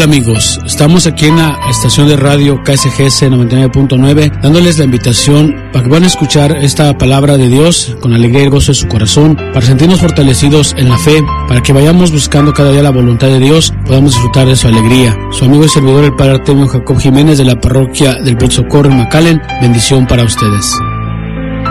Hola amigos, estamos aquí en la estación de radio KSGS 99.9 dándoles la invitación para que puedan escuchar esta palabra de Dios con alegría y gozo de su corazón, para sentirnos fortalecidos en la fe, para que vayamos buscando cada día la voluntad de Dios, podamos disfrutar de su alegría. Su amigo y servidor el Padre Artemio Jacob Jiménez de la parroquia del Buen Socorro en McAllen, bendición para ustedes.